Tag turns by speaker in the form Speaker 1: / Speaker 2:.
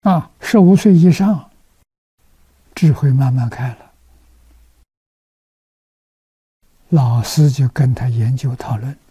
Speaker 1: 15岁以上，智慧慢慢开了，老师就跟他研究讨论。